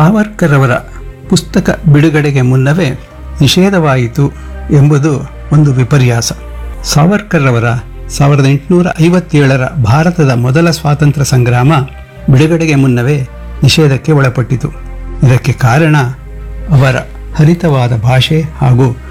ಸಾವರ್ಕರ್ ಅವರ ಪುಸ್ತಕ ಬಿಡುಗಡೆಗೆ ಮುನ್ನವೇ ನಿಷೇಧವಾಯಿತು ಎಂಬುದು ಒಂದು ವಿಪರ್ಯಾಸ. ಸಾವರ್ಕರ್ ಅವರ 1857ರ ಭಾರತದ ಮೊದಲ ಸ್ವಾತಂತ್ರ್ಯ ಸಂಗ್ರಾಮ ಬಿಡುಗಡೆಗೆ ಮುನ್ನವೇ ನಿಷೇಧಕ್ಕೆ ಒಳಪಟ್ಟಿತು. ಇದಕ್ಕೆ ಕಾರಣ ಅವರ ಹರಿತವಾದ ಭಾಷೆ ಹಾಗೂ